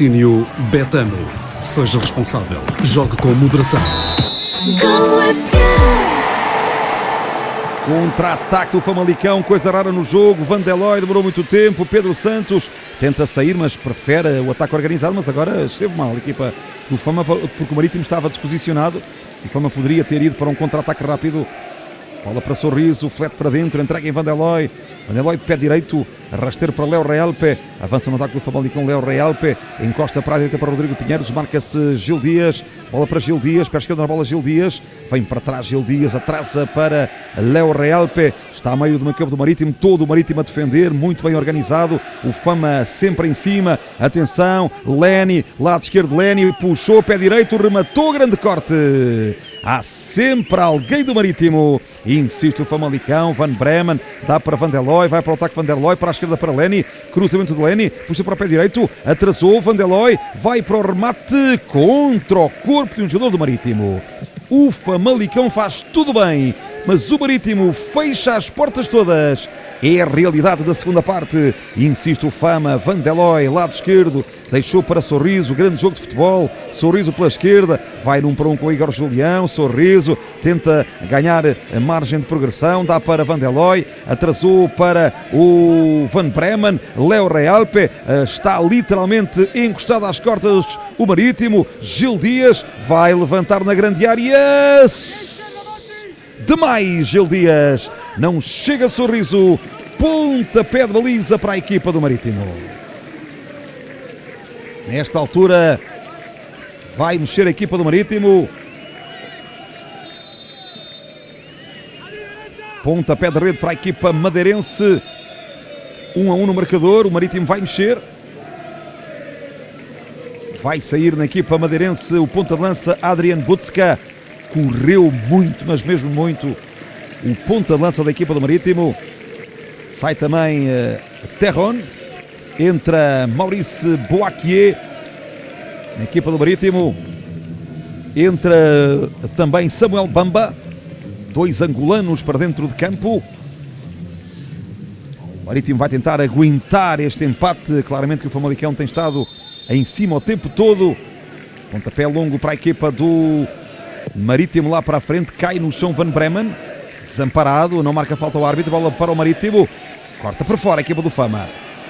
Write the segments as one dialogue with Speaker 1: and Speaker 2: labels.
Speaker 1: Patrocínio Betano. Seja responsável. Jogue com moderação.
Speaker 2: Contra-ataque do Famalicão, coisa rara no jogo. Vandeloy demorou muito tempo. Pedro Santos tenta sair, mas prefere o ataque organizado. Mas agora esteve mal a equipa do Fama, porque o Marítimo estava desposicionado. O Fama poderia ter ido para um contra-ataque rápido. Bola para Sorriso, flete para dentro, entrega em Vandeloy. Vandeloy de pé direito, rasteiro para Léo Realpe. Avança no ataque do Famalicão, Léo Realpe. Encosta para a direita para Rodrigo Pinheiro, desmarca-se Gil Dias. Bola para Gil Dias, pé esquerdo na bola Gil Dias. Vem para trás Gil Dias, atrasa para Léo Realpe. Está a meio do meio campo do Marítimo, todo o Marítimo a defender, muito bem organizado. O Fama sempre em cima. Atenção, Leni, lado esquerdo Leni, puxou, pé direito, rematou, grande corte. Há sempre alguém do Marítimo. Insiste o Famalicão, Van Bremen, dá para Vandeloy, vai para o ataque Vandeloy, para a esquerda para Leni, cruzamento de Leni, puxa para o pé direito, atrasou Vandeloy, vai para o remate contra o corpo de um jogador do Marítimo. O Famalicão faz tudo bem, mas o Marítimo fecha as portas todas. É a realidade da segunda parte. Insiste o Fama, Vandeloy, lado esquerdo, deixou para Sorriso, grande jogo de futebol. Sorriso pela esquerda, vai num para um com o Igor Julião. Sorriso tenta ganhar a margem de progressão, dá para Vandeloy, atrasou para o Van Bremen. Léo Realpe está literalmente encostado às cordas o Marítimo. Gil Dias vai levantar na grande área. Demais, Gil Dias, não chega Sorriso, pontapé de baliza para a equipa do Marítimo. Nesta altura vai mexer a equipa do Marítimo. Pontapé de rede para a equipa madeirense. 1-1 no marcador, o Marítimo vai mexer. Vai sair na equipa madeirense o ponta de lança Adrian Butska. Correu muito, mas mesmo muito, o ponta de lança da equipa do Marítimo. Sai também Terron. Entra Maurice Boaquier na equipa do Marítimo. Entra também Samuel Bamba. Dois angolanos para dentro de campo. O Marítimo vai tentar aguentar este empate. Claramente que o Famalicão tem estado em cima o tempo todo. Pontapé longo para a equipa do Marítimo lá para a frente, cai no chão Van Bremen, desamparado, não marca falta ao árbitro, bola para o Marítimo, corta para fora a equipa do Fama.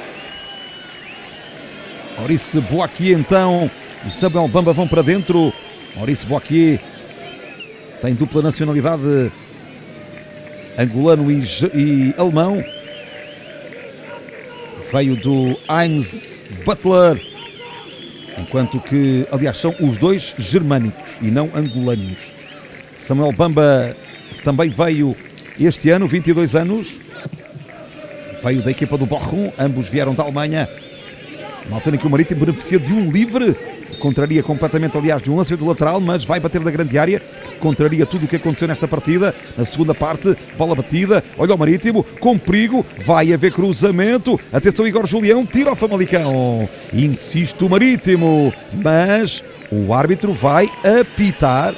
Speaker 2: Maurice Boaquier então e Samuel Bamba vão para dentro. Maurice Boaquier tem dupla nacionalidade, angolano e alemão, veio do Heinz Butler. Enquanto que, aliás, são os dois germânicos e não angolanos. Samuel Bamba também veio este ano, 22 anos. Veio da equipa do Bochum, ambos vieram da Alemanha. Na altura em que o Marítimo beneficia de um livre, contraria completamente, aliás, de um lançamento lateral, mas vai bater da grande área, contraria tudo o que aconteceu nesta partida. Na segunda parte, bola batida, olha o Marítimo, com perigo, vai haver cruzamento, atenção Igor Julião, tira ao Famalicão, insiste o Marítimo, mas o árbitro vai apitar.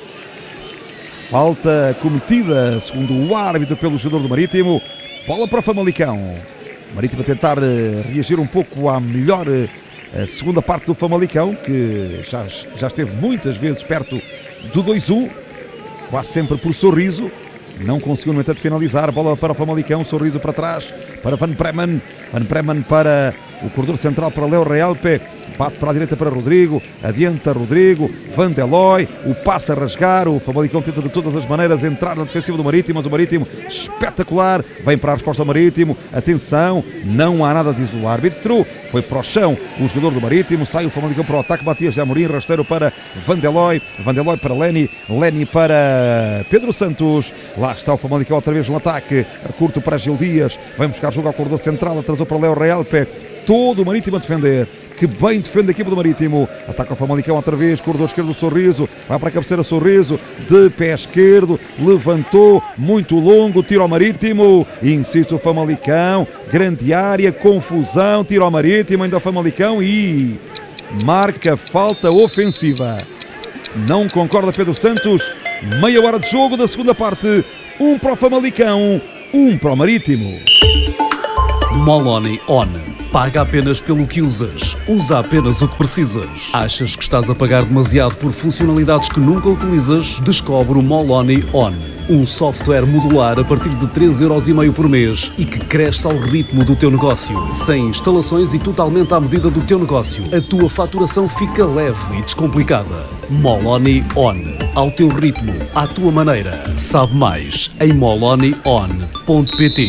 Speaker 2: Falta cometida, segundo o árbitro, pelo jogador do Marítimo, bola para o Famalicão. O Marítimo a tentar reagir um pouco à melhor segunda parte do Famalicão, que já esteve muitas vezes perto do 2-1, quase sempre por Sorriso. Não conseguiu, no entanto, finalizar. Bola para o Famalicão, Sorriso para trás, para Van Bremen. Van Bremen para o corredor central, para Léo Realpe. Bate para a direita para Rodrigo, adianta Rodrigo, Vandeloy, o passe a rasgar, o Famalicão tenta de todas as maneiras entrar na defensiva do Marítimo, mas o Marítimo espetacular, vem para a resposta ao Marítimo, atenção, não há nada, diz o árbitro, foi para o chão o jogador do Marítimo, sai o Famalicão para o ataque, Matias de Amorim, rasteiro para Vandeloy, Vandeloy para Leni, Leni para Pedro Santos, lá está o Famalicão outra vez no ataque, curto para Gil Dias, vem buscar jogo ao corredor central, atrasou para Léo Realpe, todo o Marítimo a defender. Que bem defende a equipa do Marítimo. Ataca o Famalicão outra vez, corredor esquerdo do Sorriso, vai para a cabeceira Sorriso, de pé esquerdo, levantou, muito longo, tira ao Marítimo, insiste o Famalicão, grande área, confusão, tira ao Marítimo, ainda o Famalicão e marca falta ofensiva. Não concorda Pedro Santos, meia hora de jogo da segunda parte, 1 para o Famalicão, 1 para o Marítimo.
Speaker 1: Moloni On. Paga apenas pelo que usas. Usa apenas o que precisas. Achas que estás a pagar demasiado por funcionalidades que nunca utilizas? Descobre o Moloni On. Um software modular a partir de 3,5€ por mês e que cresce ao ritmo do teu negócio. Sem instalações e totalmente à medida do teu negócio. A tua faturação fica leve e descomplicada. Moloni On. Ao teu ritmo, à tua maneira. Sabe mais em molonion.pt.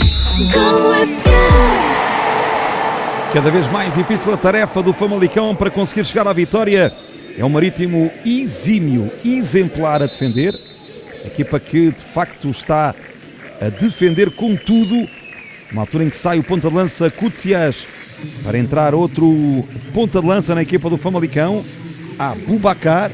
Speaker 2: Cada vez mais difícil a tarefa do Famalicão para conseguir chegar à vitória. É um Marítimo exímio, exemplar a defender. A equipa que de facto está a defender com tudo. Uma altura em que sai o ponta de lança Cutsias para entrar outro ponta de lança na equipa do Famalicão. Abubakar.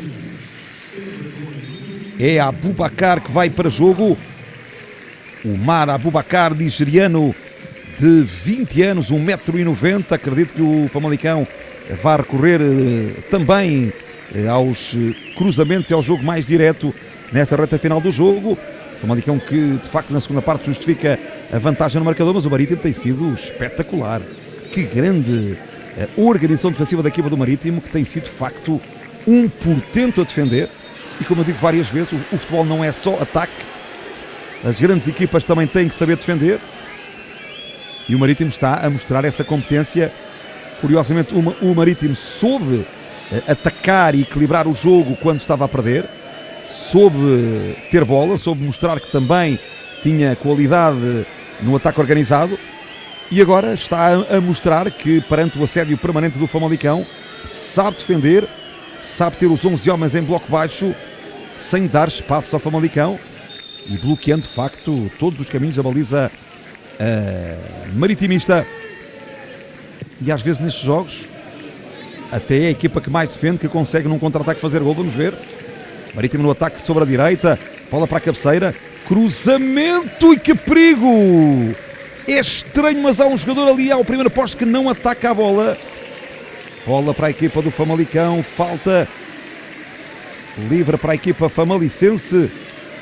Speaker 2: É Abubakar que vai para jogo. O Mar Abubakar, nigeriano, de 20 anos, 1,90 m. Acredito que o Famalicão vai recorrer também aos cruzamentos e ao jogo mais direto nesta reta final do jogo. O Famalicão que de facto na segunda parte justifica a vantagem no marcador, mas o Marítimo tem sido espetacular. Que grande organização defensiva da equipa do Marítimo, que tem sido de facto um portento a defender. E como eu digo várias vezes, o futebol não é só ataque. As grandes equipas também têm que saber defender. E o Marítimo está a mostrar essa competência. Curiosamente, o Marítimo soube atacar e equilibrar o jogo quando estava a perder. Soube ter bola, soube mostrar que também tinha qualidade no ataque organizado. E agora está a mostrar que, perante o assédio permanente do Famalicão, sabe defender, sabe ter os 11 homens em bloco baixo, sem dar espaço ao Famalicão e bloqueando, de facto, todos os caminhos da baliza maritimista. E às vezes nestes jogos até é a equipa que mais defende que consegue num contra-ataque fazer gol. Vamos ver. Marítimo no ataque sobre a direita, bola para a cabeceira, cruzamento e que perigo! É estranho, mas há um jogador ali ao primeiro poste que não ataca a bola. Bola para a equipa do Famalicão, falta livre para a equipa famalicense.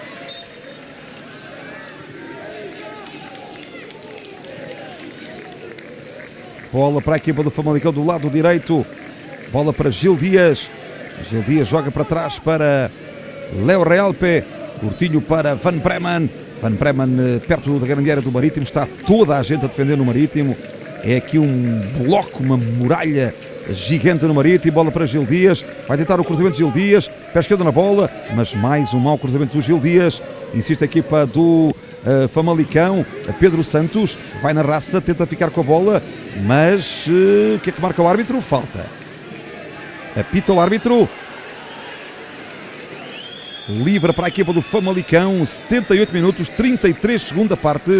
Speaker 2: Bola para a equipa do Famalicão do lado direito. Bola para Gil Dias. Gil Dias joga para trás para Léo Realpe. Curtinho para Van Bremen. Van Bremen perto da grande área do Marítimo. Está toda a gente a defender no Marítimo. É aqui um bloco, uma muralha gigante no Marítimo. Bola para Gil Dias. Vai tentar o cruzamento de Gil Dias. Pé esquerdo na bola. Mas mais um mau cruzamento do Gil Dias. Insiste a equipa do Famalicão. Pedro Santos vai na raça, tenta ficar com a bola, mas o que é que marca o árbitro? Falta. Apita o árbitro. Livre para a equipa do Famalicão. 78 minutos, 33 segunda parte.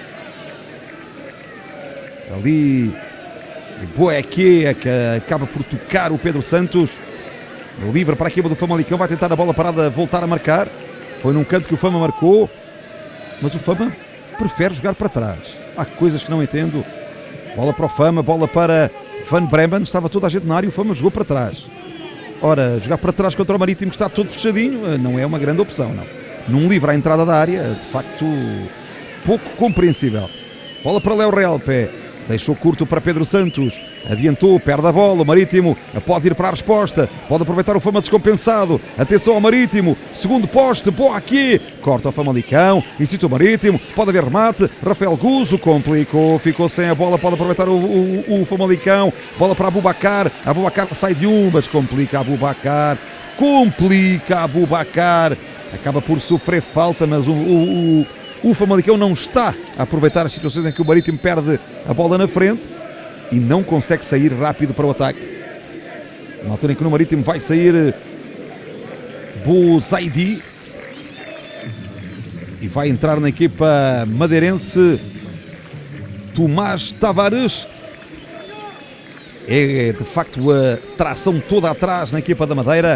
Speaker 2: Ali Boeque que acaba por tocar o Pedro Santos. Livre para a equipa do Famalicão. Vai tentar a bola parada voltar a marcar. Foi num canto que o Fama marcou, mas o Fama prefere jogar para trás. Há coisas que não entendo. Bola para o Fama, bola para Van Bremen. Estava toda a gente na área e o Fama jogou para trás. Ora, jogar para trás contra o Marítimo que está todo fechadinho não é uma grande opção, não. Num livre à entrada da área, de facto, pouco compreensível. Bola para Léo Realpe. Deixou curto para Pedro Santos. Adiantou, perde a bola. O Marítimo pode ir para a resposta. Pode aproveitar o Fama descompensado. Atenção ao Marítimo. Segundo poste. Boa aqui. Corta o Famalicão. Insiste o Marítimo. Pode haver remate. Rafael Guzo complicou. Ficou sem a bola. Pode aproveitar o Famalicão. Bola para Abubakar. Abubakar sai de um, mas complica Abubakar. Complica Abubakar. Acaba por sofrer falta, mas o Famalicão não está a aproveitar as situações em que o Marítimo perde a bola na frente e não consegue sair rápido para o ataque. Uma altura em que no Marítimo vai sair Bouzaidi e vai entrar na equipa madeirense Tomás Tavares. É de facto a tração toda atrás na equipa da Madeira.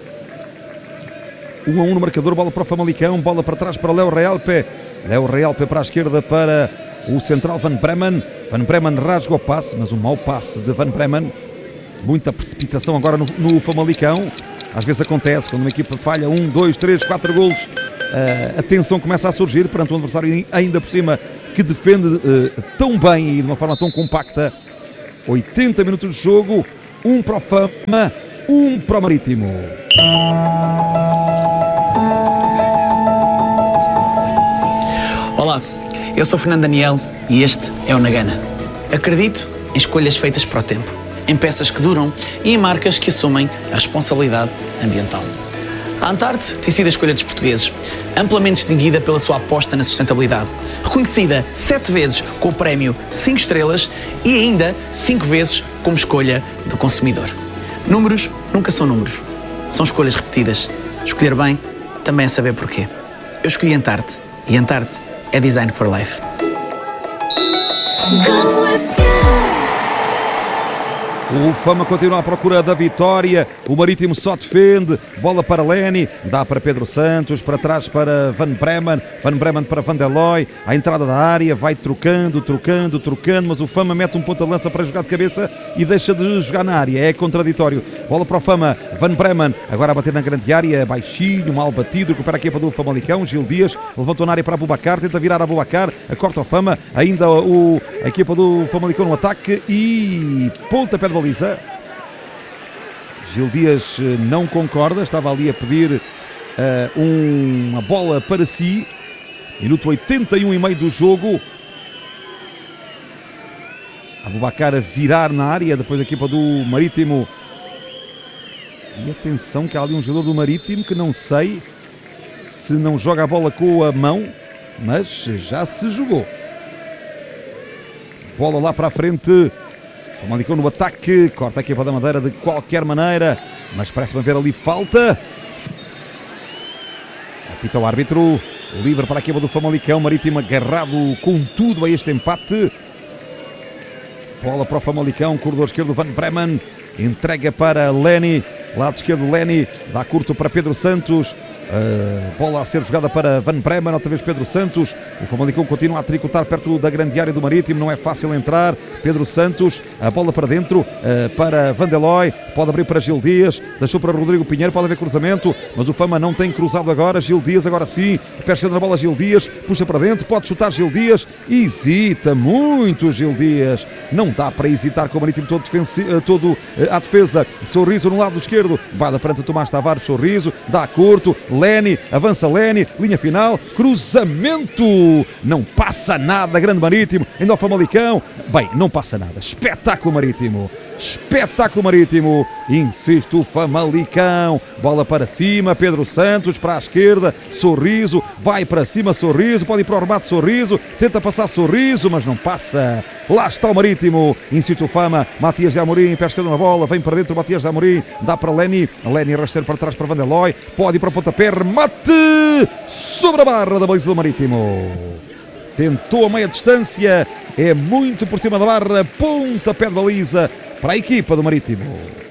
Speaker 2: 1-1 no marcador. Bola para o Famalicão, bola para trás para Léo Realpe. Léo Realpe para a esquerda para o central Van Bremen. Van Bremen rasga o passe, mas um mau passe de Van Bremen. Muita precipitação agora no Famalicão. Às vezes acontece, quando uma equipa falha 1, 2, 3, 4 golos, a tensão começa a surgir perante um adversário ainda por cima que defende tão bem e de uma forma tão compacta. 80 minutos de jogo, 1 para o Fama, 1 para o Marítimo.
Speaker 3: Olá, eu sou Fernando Daniel e este é o Nagana. Acredito em escolhas feitas para o tempo, em peças que duram e em marcas que assumem a responsabilidade ambiental. A Antarte tem sido a escolha dos portugueses, amplamente distinguida pela sua aposta na sustentabilidade, reconhecida 7 vezes com o prémio 5 estrelas e ainda 5 vezes como escolha do consumidor. Números nunca são números, são escolhas repetidas. Escolher bem também é saber porquê. Eu escolhi Antarte e Antarte é Design for Life.
Speaker 2: O Fama continua à procura da vitória, o Marítimo só defende, bola para Leni, dá para Pedro Santos, para trás para Van Bremen para Vandeloy, à entrada da área, vai trocando, mas o Fama mete um ponta de lança para jogar de cabeça e deixa de jogar na área, é contraditório. Bola para o Fama, Van Bremen, agora a bater na grande área, baixinho, mal batido, recupera a equipa do Famalicão, Gil Dias, levantou na área para Aboubakar, tenta virar a Aboubakar, corta o Fama, ainda a equipa do Famalicão no ataque e pontapé de baliza. Gil Dias não concorda, estava ali a pedir uma bola para si. Minuto 81,5 do jogo. Aboubakar a virar na área, depois a equipa do Marítimo. E atenção que há ali um jogador do Marítimo que não sei se não joga a bola com a mão, mas já se jogou. Bola lá para a frente. Famalicão no ataque, corta a equipa da Madeira de qualquer maneira, mas parece-me haver ali falta. Apita o árbitro, livre para a equipa do Famalicão, Marítimo agarrado com tudo a este empate. Bola para o Famalicão, corredor esquerdo Van Bremen, entrega para Leni, lado esquerdo Leni, dá curto para Pedro Santos. Bola a ser jogada para Van Bremen, outra vez Pedro Santos. O Famalicão continua a tricotar perto da grande área do Marítimo, não é fácil entrar. Pedro Santos, a bola para dentro, para Vandeloy, pode abrir para Gil Dias, deixou para Rodrigo Pinheiro, pode haver cruzamento, mas o Fama não tem cruzado agora. Gil Dias agora sim, pesca na bola Gil Dias, puxa para dentro, pode chutar Gil Dias, hesita muito Gil Dias, não dá para hesitar com o Marítimo todo à defesa. Sorriso no lado esquerdo, vai da frente Tomás Tavares, Sorriso, dá curto, Leni, avança Leni, linha final, cruzamento, não passa nada, grande Marítimo, ainda ao Famalicão, bem, não passa nada, espetáculo Marítimo, insisto, o Famalicão, bola para cima, Pedro Santos para a esquerda, Sorriso, vai para cima Sorriso, pode ir para o remate Sorriso, tenta passar Sorriso, mas não passa, lá está o Marítimo, insiste o Fama, Matias de Amorim, pesca na bola, vem para dentro Matias de Amorim, dá para Leni rasteiro para trás para Vandeloy, pode ir para o pontapé, remate sobre a barra da baliza do Marítimo, tentou a meia distância, é muito por cima da barra, pontapé de baliza para a equipa do Marítimo.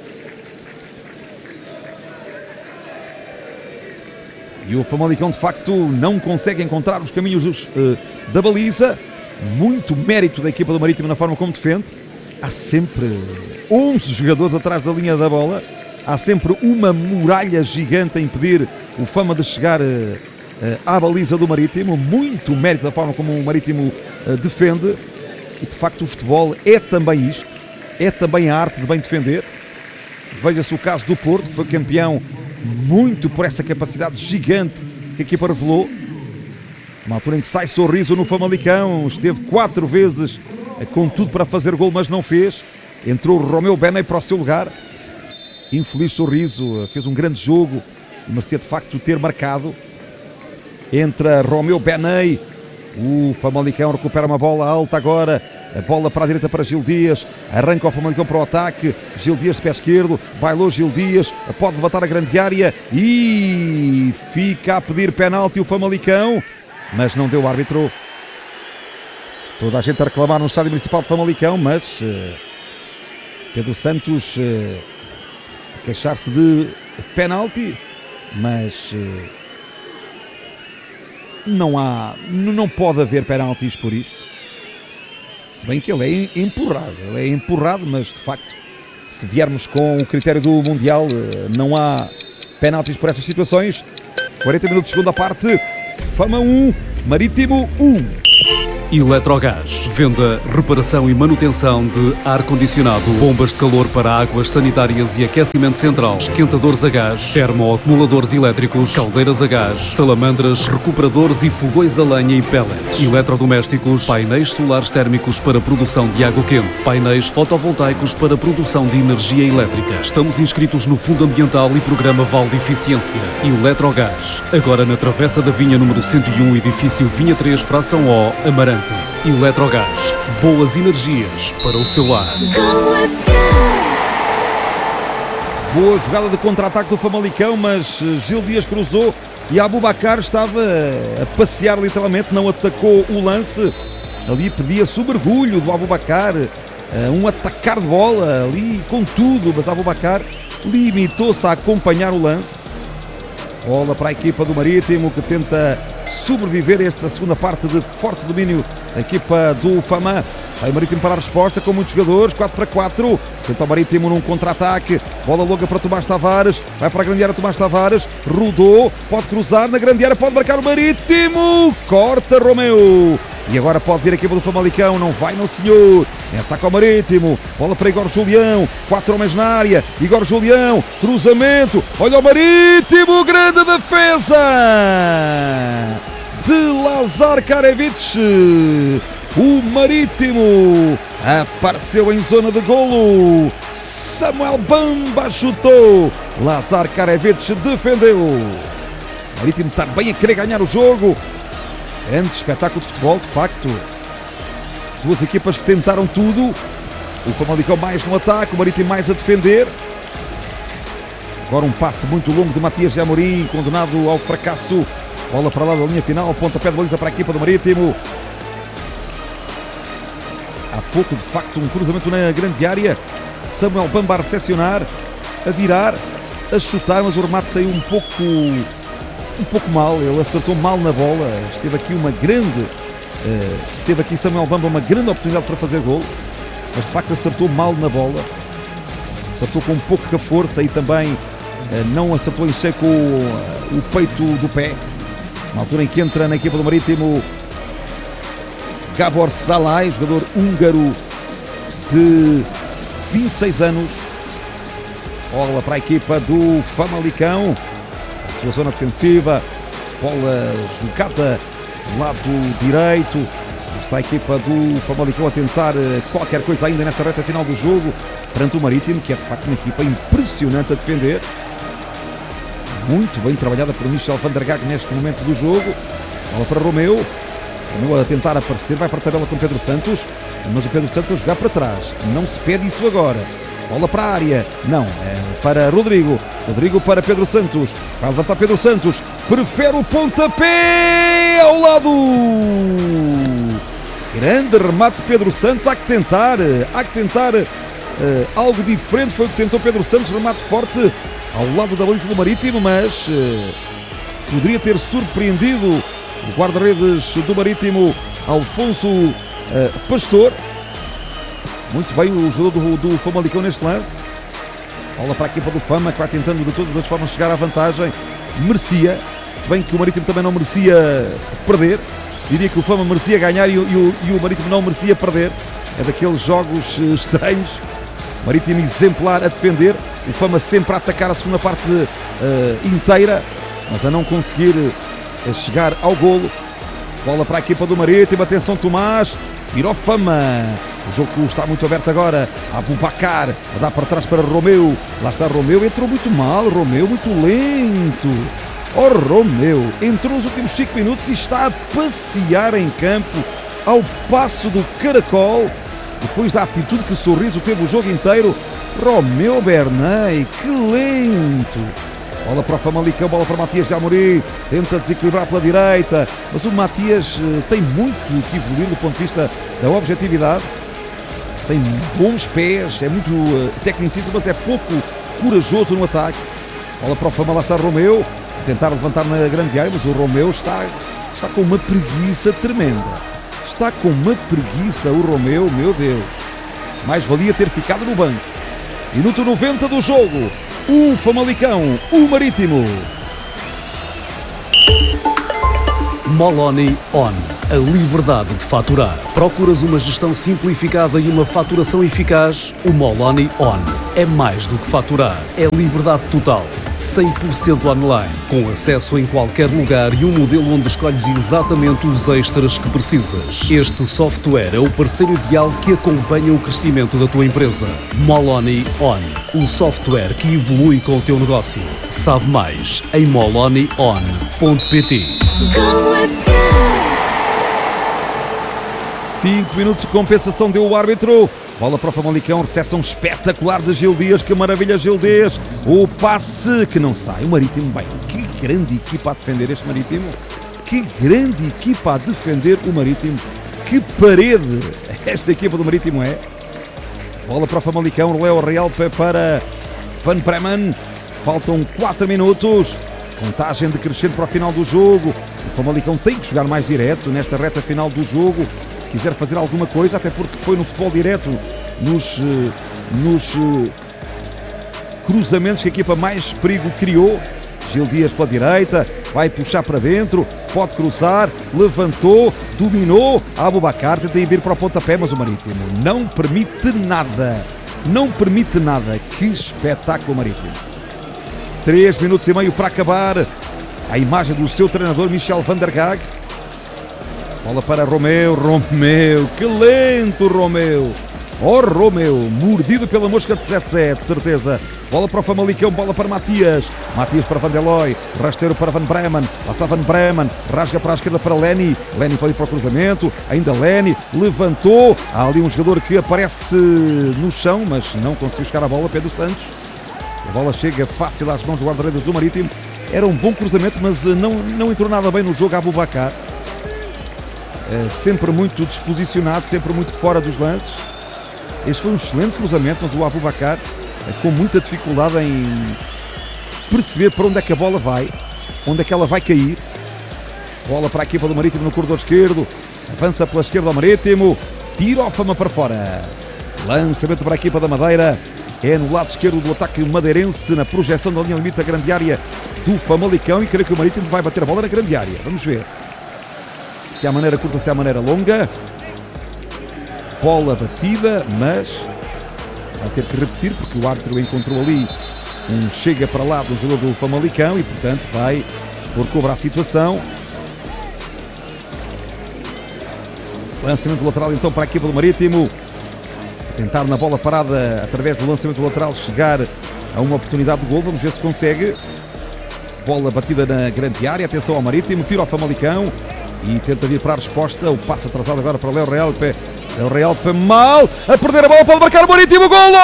Speaker 2: E o Famalicão de facto não consegue encontrar os caminhos da baliza. Muito mérito da equipa do Marítimo na forma como defende. Há sempre 11 jogadores atrás da linha da bola. Há sempre uma muralha gigante a impedir o Fama de chegar à baliza do Marítimo. Muito mérito da forma como o Marítimo defende. E de facto o futebol é também isto. É também a arte de bem defender. Veja-se o caso do Porto, que foi campeão muito por essa capacidade gigante que a equipa revelou. Uma altura em que sai Sorriso no Famalicão, esteve 4 vezes com tudo para fazer gol, mas não fez. Entrou Romeu Benay para o seu lugar. Infeliz Sorriso, fez um grande jogo e merecia de facto ter marcado. Entra Romeu Benay, o Famalicão recupera uma bola alta agora. A bola para a direita para Gil Dias, arranca o Famalicão para o ataque, Gil Dias de pé esquerdo, bailou Gil Dias, pode levantar a grande área e fica a pedir penalti o Famalicão, mas não deu o árbitro. Toda a gente a reclamar no estádio municipal de Famalicão, mas Pedro Santos queixar-se de penalti, mas não pode haver penaltis por isto. Se bem que ele é empurrado, mas de facto, se viermos com o critério do Mundial, não há penaltis por estas situações. 40 minutos de segunda parte, Fama 1, Marítimo 1.
Speaker 1: Eletrogás. Venda, reparação e manutenção de ar-condicionado, bombas de calor para águas sanitárias e aquecimento central, esquentadores a gás, termoacumuladores elétricos, caldeiras a gás, salamandras, recuperadores e fogões a lenha e pellets. Eletrodomésticos, painéis solares térmicos para produção de água quente, painéis fotovoltaicos para produção de energia elétrica. Estamos inscritos no Fundo Ambiental e Programa Vale de Eficiência. Eletrogás. Agora na Travessa da Vinha número 101, edifício Vinha 3, fração O, Amarante. Eletrogás. Boas energias para o seu lar.
Speaker 2: Boa jogada de contra-ataque do Famalicão, mas Gil Dias cruzou e Aboubakar estava a passear literalmente, não atacou o lance. Ali pedia-se o mergulho do Aboubakar, um atacar de bola ali com tudo, mas Aboubakar limitou-se a acompanhar o lance. Bola para a equipa do Marítimo, que tenta sobreviver a esta segunda parte de forte domínio da equipa do Fama. Vai o Marítimo para a resposta com muitos jogadores, 4-4, tenta o Marítimo num contra-ataque, bola longa para Tomás Tavares, vai para a grande área Tomás Tavares, rodou, pode cruzar na grande área, pode marcar o Marítimo, corta Romeu, e agora pode vir a equipa do Famalicão, não vai não senhor, ataca o Marítimo, bola para Igor Julião, 4 homens na área, Igor Julião, cruzamento, olha o Marítimo, grande defesa de Lazar Karevich. O Marítimo apareceu em zona de golo. Samuel Bamba chutou. Lazar Karevich defendeu. O Marítimo está bem a querer ganhar o jogo. Grande espetáculo de futebol, de facto. Duas equipas que tentaram tudo. O Famalicão mais no ataque, o Marítimo mais a defender. Agora um passe muito longo de Matias de Amorim, condenado ao fracasso. Bola para lá da linha final, pontapé de baliza para a equipa do Marítimo. Há pouco, de facto, um cruzamento na grande área. Samuel Bamba a recepcionar, a virar, a chutar, mas o remate saiu um pouco mal. Ele acertou mal na bola. Teve aqui Samuel Bamba uma grande oportunidade para fazer gol, mas de facto acertou mal na bola. Acertou com pouca força e também não acertou em cheio com o peito do pé. Na altura em que entra na equipa do Marítimo Gabor Szalai, jogador húngaro de 26 anos. Bola para a equipa do Famalicão. A sua zona defensiva. Bola jogada do lado direito. Está a equipa do Famalicão a tentar qualquer coisa ainda nesta reta final do jogo perante o Marítimo, que é de facto uma equipa impressionante a defender. Muito bem trabalhada por Michel van der Gaag neste momento do jogo. Bola para Romeu. Romeu a tentar aparecer, vai para a tabela com Pedro Santos, mas o Pedro Santos a jogar para trás. Não se pede isso agora. Bola para a área. Não, é para Rodrigo. Rodrigo para Pedro Santos. Vai levantar Pedro Santos. Prefere o pontapé ao lado. Grande remate de Pedro Santos. Há que tentar algo diferente. Foi o que tentou Pedro Santos. Remate forte ao lado da baliza do Marítimo, mas poderia ter surpreendido o guarda-redes do Marítimo, Alfonso Pastor. Muito bem o jogador do Famalicão neste lance. Bola para a equipa do Fama, que vai tentando de todas as formas chegar à vantagem. Merecia, se bem que o Marítimo também não merecia perder. Diria que o Fama merecia ganhar e o Marítimo não merecia perder. É daqueles jogos estranhos. Marítimo exemplar a defender, o Fama sempre a atacar a segunda parte inteira, mas a não conseguir chegar ao golo. Bola para a equipa do Marítimo, atenção Tomás, virou Fama. O jogo está muito aberto agora. Aboubakar a dar para trás para Romeu. Lá está Romeu, entrou muito mal, Romeu muito lento. Romeu entrou nos últimos 5 minutos e está a passear em campo ao passo do caracol. Depois da atitude que Sorriso teve o jogo inteiro. Romeu Bernay, que lento. Bola para o Famalicão, bola para Matias de Amorim. Tenta desequilibrar pela direita, mas o Matias tem muito que evoluir do ponto de vista da objetividade. Tem bons pés, é muito tecnicista, mas é pouco corajoso no ataque. Bola para o Fama, lá está Romeu. Tentar levantar na grande área, mas o Romeu está com uma preguiça tremenda. Está com uma preguiça o Romeu, meu Deus. Mais valia ter ficado no banco. Minuto 90 do jogo. O Famalicão, o Marítimo.
Speaker 1: Moloni On. a liberdade de faturar. Procuras uma gestão simplificada e uma faturação eficaz? O Moloni On é mais do que faturar, é liberdade total. 100% online, com acesso em qualquer lugar e um modelo onde escolhes exatamente os extras que precisas. Este software é o parceiro ideal que acompanha o crescimento da tua empresa. Moloni On, o software que evolui com o teu negócio. Sabe mais em molonion.pt.
Speaker 2: 5 minutos de compensação deu o árbitro. Bola para o Famalicão, recepção espetacular de Gil Dias. Que maravilha, Gil Dias. O passe que não sai. O Marítimo, bem, que grande equipa a defender este Marítimo. Que grande equipa a defender o Marítimo. Que parede esta equipa do Marítimo é. Bola para o Famalicão, Léo Real para Van Bremen. Faltam 4 minutos. Contagem decrescente para o final do jogo. O Famalicão tem que jogar mais direto nesta reta final do jogo, se quiser fazer alguma coisa, até porque foi no futebol direto, nos cruzamentos que a equipa mais perigo criou. Gil Dias pela direita, vai puxar para dentro, pode cruzar, levantou, dominou. Aboubakar tenta ir vir para o pontapé, mas o Marítimo não permite nada. Não permite nada. Que espetáculo, Marítimo. 3 minutos e meio para acabar. A imagem do seu treinador Michel van der Gaag. Bola para Romeu, que lento Romeu. Oh Romeu, mordido pela mosca de Zé, de certeza. Bola para o Famalicão, bola para Matias para Vandeloy, rasteiro para Van Bremen. Lá está Van Bremen, rasga para a esquerda para Leni pode ir para o cruzamento, ainda Leni, levantou. Há ali um jogador que aparece no chão, mas não conseguiu chegar à bola, Pedro Santos. A bola chega fácil às mãos do guarda-redes do Marítimo. Era um bom cruzamento, mas não entrou nada bem no jogo. Aboubakar, sempre muito desposicionado, sempre muito fora dos lances. Este foi um excelente cruzamento, mas o Aboubakar com muita dificuldade em perceber para onde é que a bola vai, onde é que ela vai cair. Bola para a equipa do Marítimo no corredor esquerdo, avança pela esquerda ao Marítimo, tira o Fama para fora. Lançamento para a equipa da Madeira. É no lado esquerdo do ataque madeirense, na projeção da linha limite da grande área do Famalicão, e creio que o Marítimo vai bater a bola na grande área. Vamos ver se há maneira curta, se há maneira longa. Bola batida, mas vai ter que repetir, porque o árbitro encontrou ali um chega para lá do jogador do Famalicão e, portanto, vai por cobrar a situação. Lançamento lateral então para a equipa do Marítimo. Tentar na bola parada, através do lançamento lateral, chegar a uma oportunidade de gol. Vamos ver se consegue. Bola batida na grande área. Atenção ao Marítimo. Tira ao Famalicão e tenta vir para a resposta. O passo atrasado agora para Léo Real. Léo Real mal. A perder a bola. Pode marcar o Marítimo. Golo!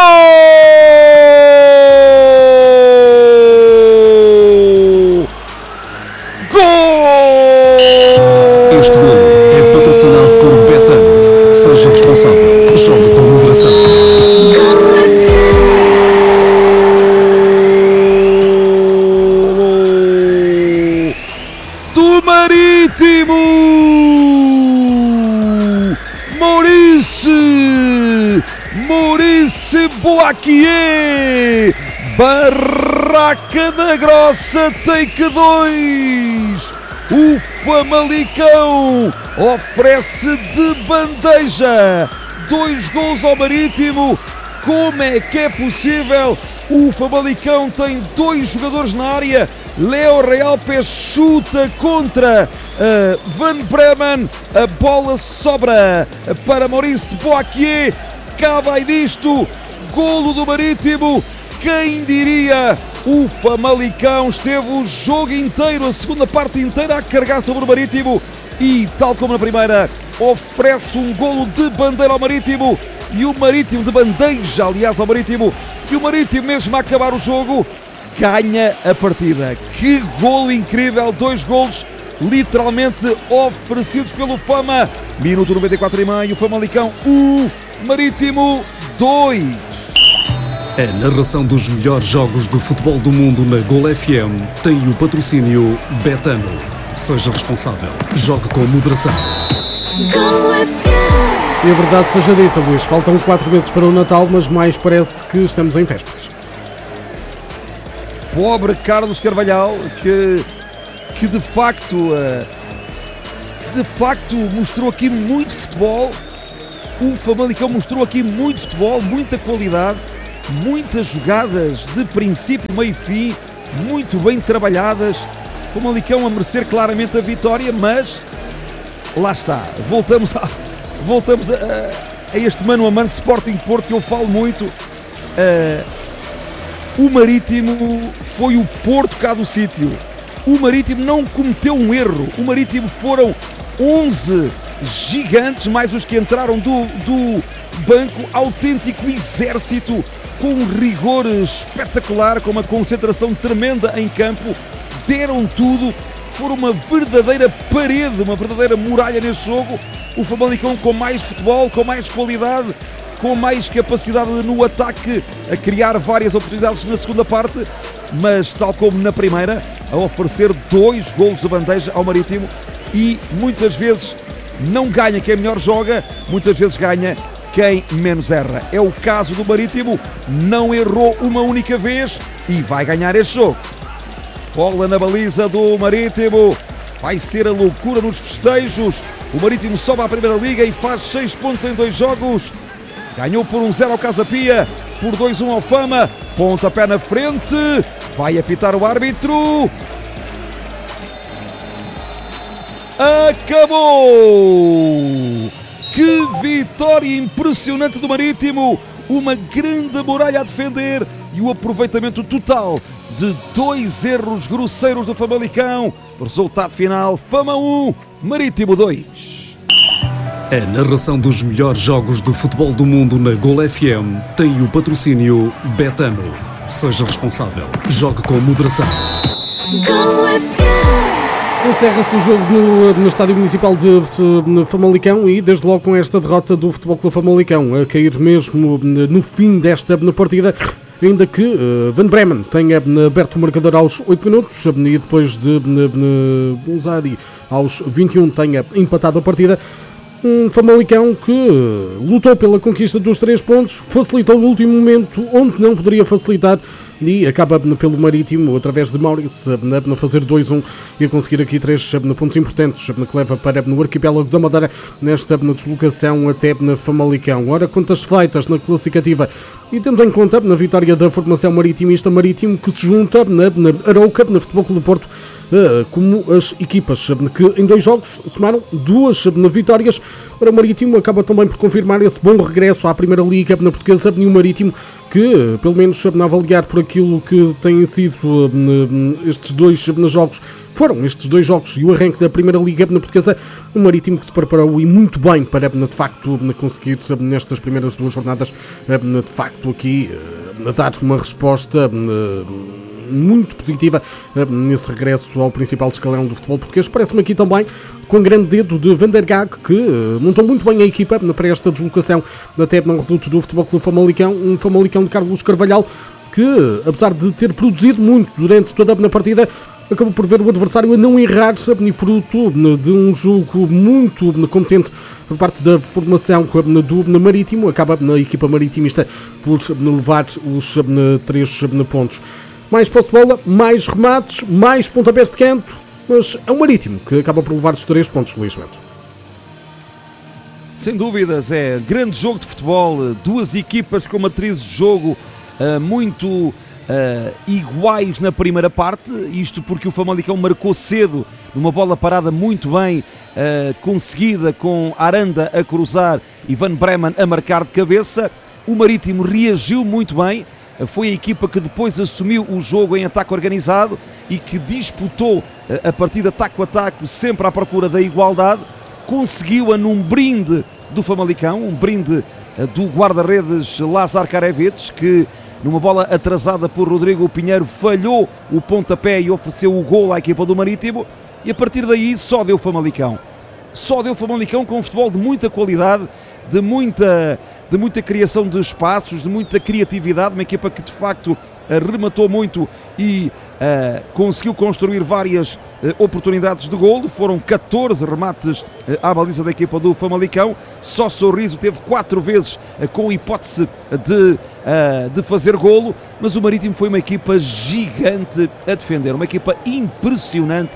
Speaker 2: Gol!
Speaker 1: Este golo é patrocinado por Betano. Seja responsável. Jogue com moderação.
Speaker 2: Do Marítimo! Maurice Boaquier! Barraca da Grossa, take 2! O Famalicão oferece de bandeja 2 gols ao Marítimo. Como é que é possível? O Famalicão tem 2 jogadores na área. Léo Real chuta contra Van Bremen. A bola sobra para Maurice Boaquier. Cá vai disto. Golo do Marítimo. Quem diria? O Famalicão esteve o jogo inteiro, a segunda parte inteira, a carregar sobre o Marítimo. E, tal como na primeira, oferece um golo de bandeira ao Marítimo. E o Marítimo de bandeja, aliás, ao Marítimo. E o Marítimo, mesmo a acabar o jogo, ganha a partida. Que golo incrível, 2 golos literalmente oferecidos pelo Fama. Minuto 94,5, Famalicão 1, Marítimo 2.
Speaker 1: A narração dos melhores jogos de futebol do mundo na Gol FM tem o patrocínio Betano. Seja responsável. Jogue com moderação.
Speaker 4: E a verdade seja dita, Luís, faltam 4 meses para o Natal, mas mais parece que estamos em vésperas.
Speaker 2: Pobre Carlos Carvalhal, que de facto de facto mostrou aqui muito futebol. O Famalicão mostrou aqui muito futebol, muita qualidade, muitas jogadas de princípio, meio e fim, muito bem trabalhadas. O Famalicão a merecer claramente a vitória, mas lá está, voltamos a este mano a mano de Sporting Porto que eu falo muito. O Marítimo foi o Porto cá do sítio. O Marítimo não cometeu um erro. O Marítimo foram 11 gigantes, mais os que entraram do banco, autêntico exército, com um rigor espetacular, com uma concentração tremenda em campo, deram tudo, foram uma verdadeira parede, uma verdadeira muralha neste jogo. O Famalicão com mais futebol, com mais qualidade, com mais capacidade no ataque, a criar várias oportunidades na segunda parte, mas tal como na primeira, a oferecer 2 golos de bandeja ao Marítimo, e muitas vezes não ganha quem melhor joga, muitas vezes ganha quem menos erra. É o caso do Marítimo, não errou uma única vez e vai ganhar este jogo. Bola na baliza do Marítimo, vai ser a loucura nos festejos. O Marítimo sobe à Primeira Liga e faz 6 pontos em 2 jogos. Ganhou por 1-0 ao Casa Pia, por 2-1 ao Fama, pontapé na frente, vai apitar o árbitro. Acabou! Que vitória impressionante do Marítimo, uma grande muralha a defender e o aproveitamento total de 2 erros grosseiros do Famalicão. Resultado final, Fama 1, Marítimo 2.
Speaker 1: A narração dos melhores jogos de futebol do mundo na Gol FM tem o patrocínio Betano. Seja responsável. Jogue com moderação.
Speaker 4: Encerra-se o jogo no Estádio Municipal de Famalicão e desde logo com esta derrota do Futebol Clube Famalicão a cair mesmo no fim desta partida, ainda que Van Bremen tenha aberto o marcador aos 8 minutos e depois de Bouzadi aos 21 tenha empatado a partida. Um Famalicão que lutou pela conquista dos 3 pontos, facilitou no último momento onde não poderia facilitar e acaba pelo Marítimo, através de Maurício, a fazer 2-1 e a conseguir aqui 3 pontos importantes que leva para no arquipélago da Madeira nesta deslocação até na Famalicão. Ora, contas feitas na classificativa e tendo em conta na vitória da formação maritimista, Marítimo que se junta na Arouca, na Futebol Clube do Porto, como as equipas que em 2 jogos somaram 2 vitórias. Ora, o Marítimo acaba também por confirmar esse bom regresso à Primeira Liga na Portuguesa, e o Marítimo que, pelo menos a avaliar por aquilo que têm sido estes 2 jogos, foram estes 2 jogos e o arranque da Primeira Liga na Portuguesa, o Marítimo que se preparou e muito bem para, de facto, conseguir nestas primeiras 2 jornadas, de facto, aqui dar uma resposta muito positiva nesse regresso ao principal escalão do futebol português. Parece-me aqui também com um grande dedo de Van der Gaag, que montou muito bem a equipa para esta deslocação até no reduto do Futebol Clube Famalicão, um Famalicão de Carlos Carvalhal que, apesar de ter produzido muito durante toda a partida, acabou por ver o adversário a não errar, fruto de um jogo muito competente por parte da formação do Marítimo. Acaba na equipa maritimista por levar os 3 pontos. Mais posse de bola, mais remates, mais pontapés de canto, mas é o Marítimo que acaba por levar os 3 pontos, Luís Mendes.
Speaker 2: Sem dúvidas, é grande jogo de futebol, 2 equipas com matrizes de jogo muito iguais na primeira parte, isto porque o Famalicão marcou cedo numa bola parada muito bem conseguida, com Aranda a cruzar e Van Bremen a marcar de cabeça. O Marítimo reagiu muito bem, foi a equipa que depois assumiu o jogo em ataque organizado e que disputou a partida taco a taco, sempre à procura da igualdade. Conseguiu-a num brinde do Famalicão, um brinde do guarda-redes Lázaro Karevic, que numa bola atrasada por Rodrigo Pinheiro falhou o pontapé e ofereceu o gol à equipa do Marítimo, e a partir daí só deu Famalicão. Só deu Famalicão, com um futebol de muita qualidade, de muita criação de espaços, de muita criatividade, uma equipa que de facto rematou muito e conseguiu construir várias oportunidades de golo. Foram 14 remates à baliza da equipa do Famalicão. Só Sorriso teve 4 vezes com hipótese de fazer golo, mas o Marítimo foi uma equipa gigante a defender, uma equipa impressionante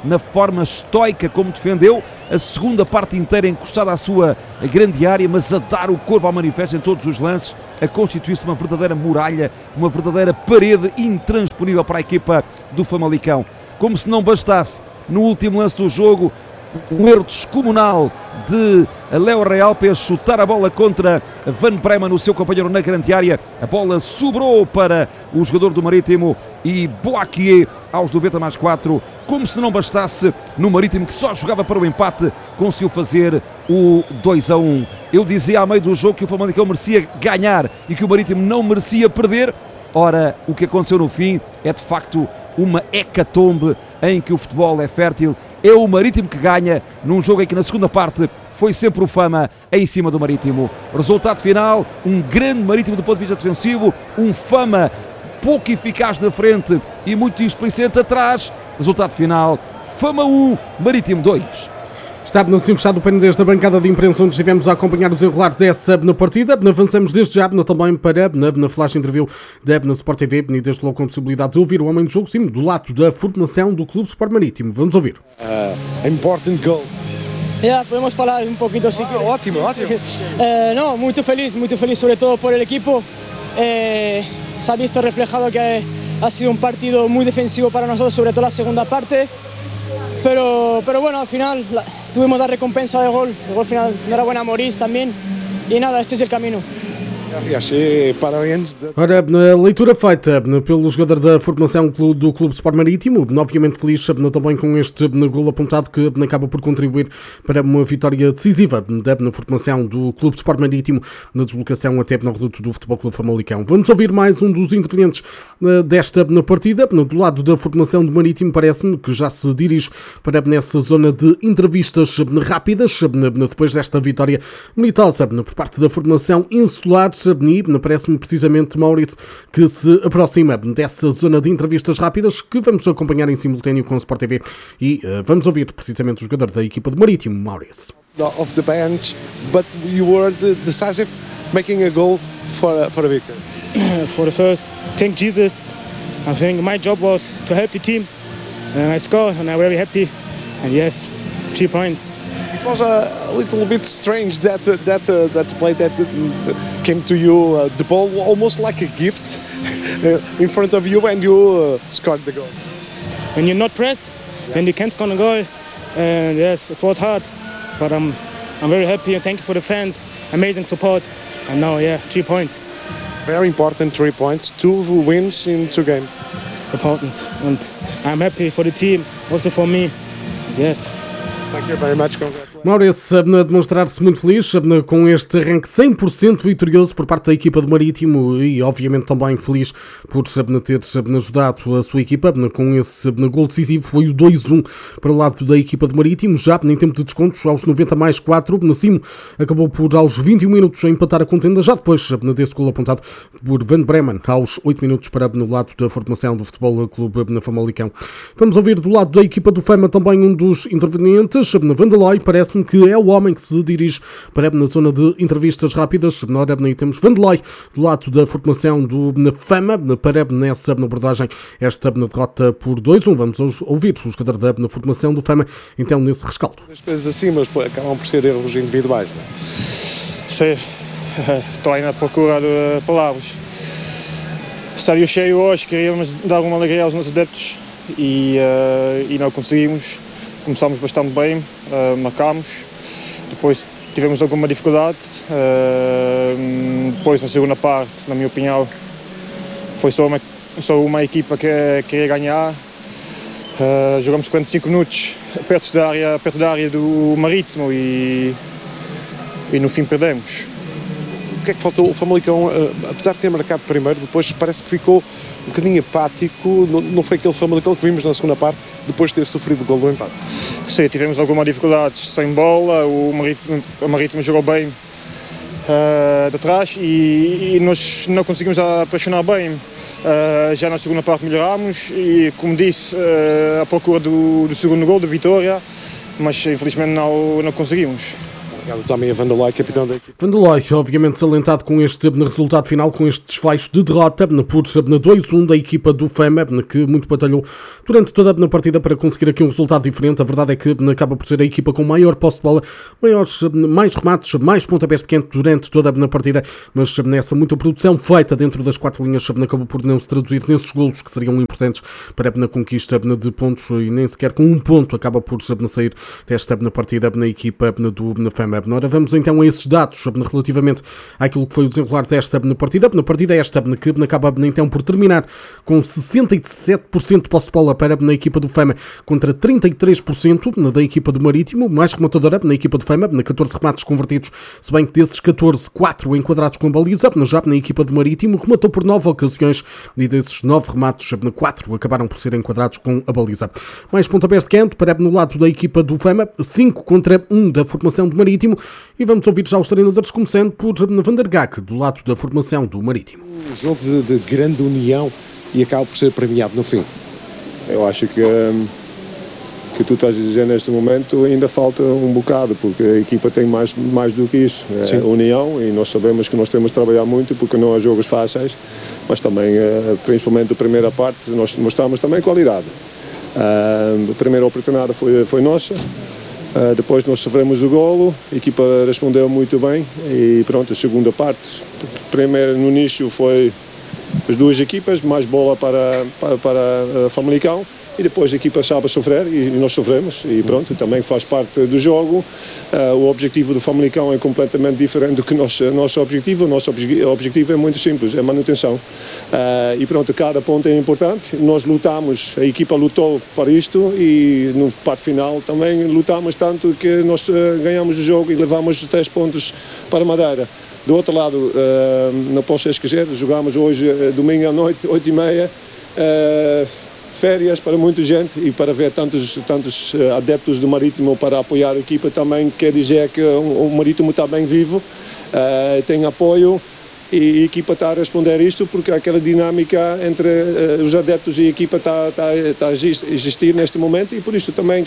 Speaker 2: na forma estoica como defendeu, a segunda parte inteira encostada à sua grande área, mas a dar o corpo ao manifesto em todos os lances, a constituir-se uma verdadeira muralha, uma verdadeira parede intransponível para a equipa do Famalicão. Como se não bastasse, no último lance do jogo, um erro descomunal de Léo Realpes chutar a bola contra Van Bremen, o seu companheiro na grande área. A bola sobrou para o jogador do Marítimo e Boaquier aos 90+4. Como se não bastasse, no Marítimo, que só jogava para o empate, conseguiu fazer o 2-1. Eu dizia ao meio do jogo que o Famalicão merecia ganhar e que o Marítimo não merecia perder. Ora, o que aconteceu no fim é de facto uma hecatombe em que o futebol é fértil. É o Marítimo que ganha num jogo em que na segunda parte foi sempre o Fama em cima do Marítimo. Resultado final, um grande Marítimo do ponto de vista defensivo, um Fama pouco eficaz na frente e muito displicente atrás. Resultado final, Fama 1, Marítimo 2.
Speaker 4: Está assim fechado o painel desta bancada de imprensa onde estivemos a acompanhar o desenrolar dessa partida. Avançamos desde já também para na flash interview da Sport TV e desde logo com a possibilidade de ouvir o homem do jogo, sim, do lado da formação do Clube Sport Marítimo. Vamos ouvir.
Speaker 5: Important goal.
Speaker 6: Podemos falar un poquito si quieres.
Speaker 5: Ótimo.
Speaker 6: No, muy feliz sobre todo por el equipo. Se ha visto reflejado que ha sido un partido muy defensivo para nosotros, sobre todo la segunda parte. Pero bueno, al final tuvimos la recompensa del gol. El gol final, enhorabuena a Maurice también. Y nada, este es el camino.
Speaker 5: Parabéns.
Speaker 4: Ora, a leitura feita pelo jogador da formação do Clube Sport Marítimo, obviamente feliz também com este gol apontado que acaba por contribuir para uma vitória decisiva na formação do Clube Sport Marítimo na deslocação até no reduto do Futebol Clube Famalicão. Vamos ouvir mais um dos intervenientes desta partida. Do lado da formação do Marítimo, parece-me que já se dirige para nessa zona de entrevistas rápidas depois desta vitória meritosa por parte da formação insular. Parece-me precisamente, Maurício, que se aproxima dessa zona de entrevistas rápidas que vamos acompanhar em simultâneo com o Sport TV e vamos ouvir precisamente o jogador da equipa do Marítimo, Maurício.
Speaker 5: Off the bench, but you were decisive, making a goal for a victory.
Speaker 6: For the first, thank Jesus. I think my job was to help the team, and I scored, and I'm very happy. And yes, 3 points.
Speaker 5: It was a little bit strange that play that came to you, the ball almost like a gift in front of you, and you scored the goal.
Speaker 6: When you're not pressed, then you can't score a goal. And yes, it's worked hard, but I'm very happy and thank you for the fans, amazing support. And now, 3 points.
Speaker 5: Very important 3 points, 2 wins in 2 games.
Speaker 6: Important, and I'm happy for the team, also for me. Yes.
Speaker 5: Thank you very much.
Speaker 4: Maurício a demonstrar-se muito feliz com este arranque 100% vitorioso por parte da equipa do Marítimo e obviamente também feliz por ter ajudado a sua equipa com esse gol decisivo. Foi o 2-1 para o lado da equipa do Marítimo, já em tempo de descontos aos 90+4. Nacimo acabou por aos 21 minutos a empatar a contenda, já depois desse gol apontado por Van Bremen aos 8 minutos para no lado da formação do Futebol Clube Famalicão. Vamos ouvir do lado da equipa do Fama também um dos intervenientes, Vandeloy. Parece-me que é o homem que se dirige para na zona de entrevistas rápidas. Ora, aí temos Vandeloy do lado da formação do Fama para nessa abordagem esta derrota por 2-1. Vamos ouvir o jogador da formação do Fama então nesse rescaldo.
Speaker 5: As coisas assim, mas acabam por ser erros individuais, não é?
Speaker 6: Sim, estou ainda à procura de palavras. Estádio cheio hoje, queríamos dar uma alegria aos nossos adeptos e não conseguimos. Começámos bastante bem, marcámos, depois tivemos alguma dificuldade, depois na segunda parte, na minha opinião, foi só uma equipa que queria ganhar. Jogamos 45 minutos perto da área do Marítimo e no fim perdemos.
Speaker 5: O que é que faltou? O Famalicão, apesar de ter marcado primeiro, depois parece que ficou um bocadinho apático. Não foi aquele Famalicão que vimos na segunda parte, depois de ter sofrido o gol do empate.
Speaker 6: Sim, tivemos alguma dificuldade sem bola, o Marítimo jogou bem de trás e nós não conseguimos pressionar bem. Já na segunda parte melhorámos e, como disse, à procura do segundo gol, da vitória, mas infelizmente não conseguimos.
Speaker 5: Obrigado também a Vanderlei, capitão da equipe.
Speaker 4: Vanderlei, obviamente salentado com este resultado final, com este desfecho de derrota por 2-1 da equipa do Fama, que muito batalhou durante toda a partida para conseguir aqui um resultado diferente. A verdade é que acaba por ser a equipa com maior posse de bola, mais remates, mais pontapés de canto durante toda a partida, mas nessa muita produção feita dentro das 4 linhas acabou por não se traduzir nesses golos que seriam importantes para a conquista de pontos, e nem sequer com um ponto acaba por sair desta partida na equipa do Fama. Ora, vamos então a esses dados relativamente àquilo que foi o desenrolar desta partida. Na partida esta que acaba então por terminar com 67% de posse de bola para a equipa do Fama contra 33% da equipa do Marítimo, mais rematadora na equipa do Fama, 14 remates convertidos, se bem que desses 14, 4 enquadrados com baliza. Já na equipa do Marítimo rematou por 9 ocasiões e desses 9 remates, 4 acabaram por ser enquadrados com a baliza. Mais pontapés de canto para no lado da equipa do Fama, 5 contra 1 da formação do Marítimo, e vamos ouvir já os treinadores, começando por Van der Gaak, do lado da formação do Marítimo.
Speaker 5: Um jogo de grande união e acaba por ser premiado no fim.
Speaker 7: Eu acho que tu estás a dizer neste momento ainda falta um bocado, porque a equipa tem mais do que isso, é união, e nós sabemos que nós temos de trabalhar muito, porque não há jogos fáceis, mas também, principalmente a primeira parte, nós mostramos também qualidade. A primeira oportunidade foi nossa, depois nós sofremos o golo, a equipa respondeu muito bem, e pronto, a segunda parte, primeiro no início foi as duas equipas, mais bola para Famalicão, e depois a equipa sabe sofrer e nós sofremos, e pronto, também faz parte do jogo. O objetivo do Famalicão é completamente diferente do que o nosso objetivo. O nosso objetivo é muito simples, é manutenção. E pronto, cada ponto é importante. Nós lutamos, a equipa lutou para isto, e no parte final também lutamos tanto que nós ganhamos o jogo e levamos 3 pontos para Madeira. Do outro lado, não posso esquecer, jogámos hoje, domingo à noite, 8h30, férias para muita gente, e para ver tantos adeptos do Marítimo para apoiar a equipa também quer dizer que o Marítimo está bem vivo, tem apoio, e a equipa está a responder isto, porque aquela dinâmica entre os adeptos e a equipa está a existir neste momento, e por isso também